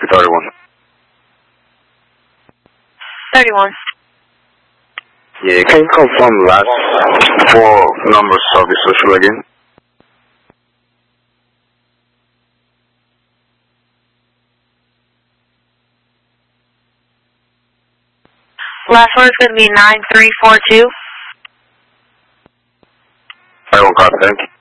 31. 31. Yeah, can you confirm the last 4 numbers of your social again? Last one is going to be 9342. 31, copy, thank you.